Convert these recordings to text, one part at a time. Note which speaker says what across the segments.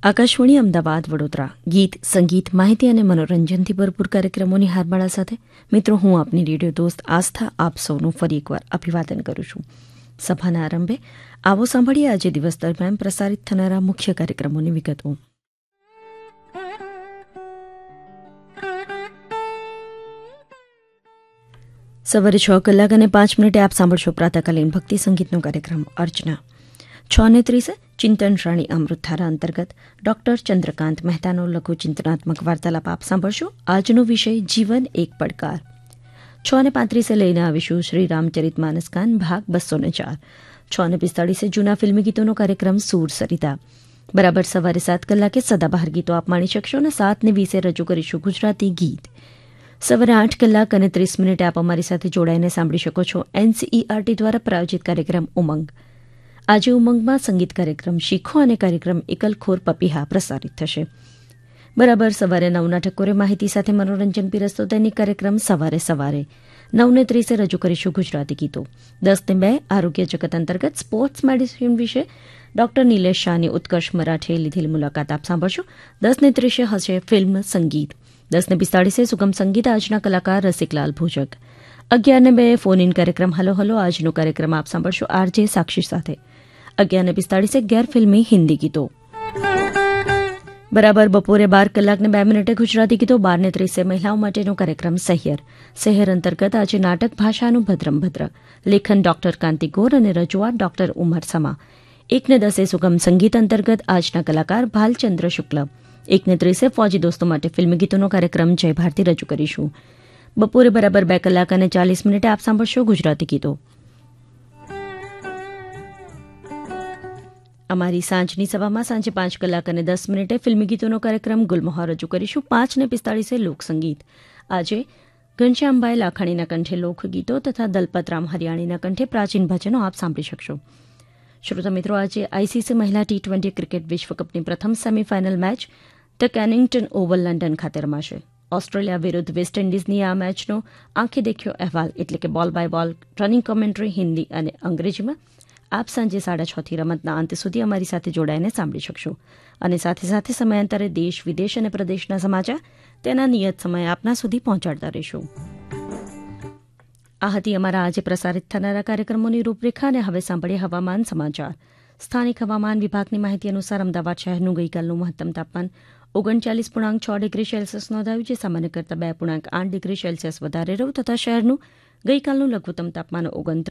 Speaker 1: આકાશવાણી અમદાવાદ વડોદરા ગીત સંગીત માહિતી અને મનોરંજનથી ભરપૂર કાર્યક્રમોની હારમાળા સાથે મિત્રો હું આપની રેડિયો દોસ્ત આસ્થા આપ સૌનું ફરી એકવાર અભિવાદન કરું છું. સભાના આરંભે આવો સાંભળીએ આજે દિવસ દરમિયાન પ્રસારિત થનારા મુખ્ય કાર્યક્રમોની વિગતો. સવારે 6 કલાક અને 5 મિનિટે આપ સાંભળશો પ્રાતઃકાલીન ભક્તિ સંગીતનો કાર્યક્રમ અર્ચના. 6:30 ચિંતન શ્રેણી અમૃતધારા અંતર્ગત ડોક્ટર ચંદ્રકાંત મહેતાનો લઘુ ચિંતનાત્મક વાર્તાલાપ આપ સાંભળશો. આજનો વિષય જીવન એક પડકાર. 6:35 લઈને આવીશું શ્રી રામચરિતમાનસકાન ભાગ 204. 6:45 જૂના ફિલ્મી ગીતોનો કાર્યક્રમ સૂર સરિતા. બરાબર સવારે 7 કલાકે સદાબહાર ગીતો આપ માણી શકશો અને 7:20 રજૂ કરીશું ગુજરાતી ગીત. સવારે 8 કલાક અને 30 મિનિટે આપ અમારી સાથે જોડાઈને સાંભળી શકો છો એનસીઈઆરટી દ્વારા પ્રાયોજિત કાર્યક્રમ ઉમંગ. આજે ઉમંગમાં સંગીત કાર્યક્રમ શીખો અને કાર્યક્રમ એકલખોર પપીહા પ્રસારિત થશે. બરાબર સવારે 9ના ટકોરે માહિતી સાથે મનોરંજન પીરસતો દૈનિક કાર્યક્રમ સવારે 9:30 રજૂ કરીશું ગુજરાતી ગીતો. 10:02 આરોગ્ય જગત અંતર્ગત સ્પોર્ટ્સ મેડિસિન વિશે ડોક્ટર નિલેશ શાહની ઉત્કર્ષ મરાઠે લીધેલ મુલાકાત આપ સાંભળશો. 10:30 હશે ફિલ્મ સંગીત. 10:45 સુગમ સંગીત આજના કલાકાર રસિકલાલ ભોજક. 11:02 ફોન ઇન કાર્યક્રમ હલો હલો આજનો કાર્યક્રમ આપ સાંભળશો આરજે સાક્ષી સાથે. 11:45 ગેરફિલ્મી હિન્દી ગીતો. બરાબર બપોરે 12 કલાકને 2 મિનિટે ગુજરાતી ગીતો. 12:30 મહિલાઓ માટેનો કાર્યક્રમ સહેર અંતર્ગત આજે નાટક ભાષાનું ભદ્રમ ભદ્ર. લેખન ડોક્ટર કાંતિ ગોર અને રજૂઆત ડોક્ટર ઉમર સમા. 1:10 સુગમ સંગીત અંતર્ગત આજના કલાકાર ભાલચંદ્ર શુક્લ. 1:30 ફૌજી દોસ્તો માટે ફિલ્મી ગીતોનો કાર્યક્રમ જય ભારતી રજૂ કરીશું. બપોરે બરાબર 2 કલાક અને 40 મિનિટે આપ સાંભળશો ગુજરાતી ગીતો. અમારી સાંજની સભામાં સાંજે 5 કલાક અને 10 મિનિટે ફિલ્મી ગીતોનો કાર્યક્રમ ગુલમહોર રજૂ કરીશું. 5:45 લોકસંગીત. આજે ઘનશ્યામભાઈ લાખાણીના કંઠે લોકગીતો તથા દલપતરામ હરિયાણીના કંઠે પ્રાચીન ભજનો આપ સાંભળી શકશો. શ્રોતા મિત્રો, આજે આઈસીસી મહિલા T20 ક્રિકેટ વિશ્વકપની પ્રથમ semifinal match the કેનિંગ્ટન Oval London ખાતે રમાશે. ઓસ્ટ્રેલિયા વિરુદ્ધ વેસ્ટ ઇન્ડિઝની આ મેચનો આંખે દેખ્યો અહેવાલ એટલે કે બોલ બાય બોલ રનિંગ કોમેન્ટ્રી હિન્દી અને અંગ્રેજીમાં આપ સાંજે 6:30 રમતના અંત સુધી અમારી સાથે જોડાઈને સાંભળી શકશો. અને સાથે સાથે સમયાંતરે દેશ વિદેશ અને પ્રદેશના સમાચાર તેના નિયત સમયે આપના સુધી પહોંચાડતા રહીશું. આ હતી અમારા આજે પ્રસારિત થનારા કાર્યક્રમોની રૂપરેખા. અને હવે સાંભળીએ હવામાન સમાચાર. સ્થાનિક હવામાન વિભાગની માહિતી અનુસાર અમદાવાદ શહેરનું ગઈકાલનું મહત્તમ તાપમાન 39.6 ડિગ્રી સેલ્સિયસ નોંધાયું, જે સામાન્ય કરતાં 2.8 ડિગ્રી સેલ્સિયસ વધારે રહ્યું, તથા શહેરનું ગઈકાલનું લઘુત્તમ તાપમાન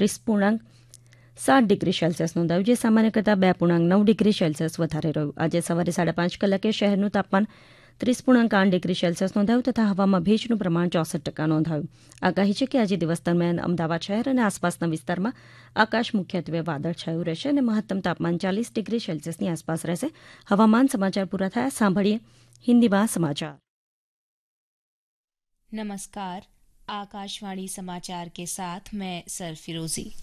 Speaker 1: 29.7 ડિગ્રી સેલ્સિયસ નોંધાયું, જે સામાન્ય કરતાં 2.9 ડિગ્રી સેલ્સિયસ વધારે રહ્યું. આજે સવારે 5:30 કલાકે શહેરનું તાપમાન 30.8 ડિગ્રી સેલ્સિયસ નોંધાયું, તથા હવામાં ભેજનું પ્રમાણ 64% નોંધાયું. આગાહી છે કે આજે દિવસ દરમિયાન અમદાવાદ શહેર અને આસપાસના વિસ્તારમાં આકાશ મુખ્યત્વે વાદળછાયું રહેશે અને મહત્તમ તાપમાન 40 ડિગ્રી સેલ્સિયસની આસપાસ રહેશે. હવામાન સમાચાર પૂરા થયા. સાંભળીએ હિન્દીમાં સમાચાર.
Speaker 2: नमस्कार, आकाशवाणी समाचार के साथ मैं सरफिरोजी.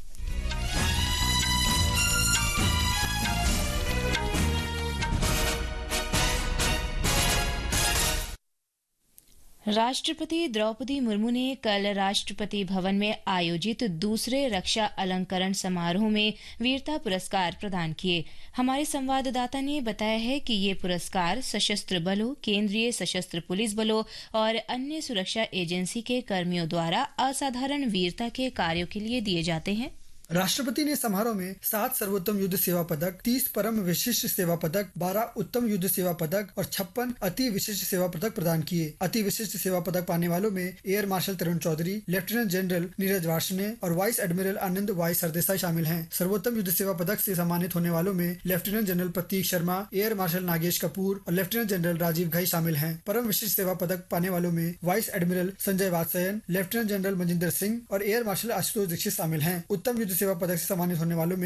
Speaker 2: राष्ट्रपति द्रौपदी मुर्मू ने कल राष्ट्रपति भवन में आयोजित दूसरे रक्षा अलंकरण समारोह में वीरता पुरस्कार प्रदान किए. हमारे संवाददाता ने बताया है कि ये पुरस्कार सशस्त्र बलों, केंद्रीय सशस्त्र पुलिस बलों और अन्य सुरक्षा एजेंसी के कर्मियों द्वारा असाधारण वीरता के कार्यों के लिए दिए जाते हैं.
Speaker 3: राष्ट्रपति ने समारोह में 7 सर्वोत्तम युद्ध सेवा पदक, 30 परम विशिष्ट सेवा पदक, 12 उत्तम युद्ध सेवा पदक और 56 अति विशिष्ट सेवा पदक प्रदान किए. अति विशिष्ट सेवा पदक पाने वालों में एयर मार्शल तरुण चौधरी, लेफ्टिनेंट जनरल नीरज वार्ष्णेय और वाइस एडमिरल आनंद वाई सरदेसाई शामिल हैं. सर्वोत्तम युद्ध सेवा पदक से सम्मानित होने वालों में लेफ्टिनेंट जनरल प्रतीक शर्मा, एयर मार्शल नागेश कपूर और लेफ्टिनेंट जनरल राजीव घई शामिल हैं. परम विशिष्ट सेवा पदक पाने वालों में vice admiral Sanjay Vatsyayan, lieutenant general Manjinder Singh और एयर मार्शल आशुतोष दीक्षित शामिल हैं. उत्तम युद्ध सेवा पदक से सम्मानित होने वालों में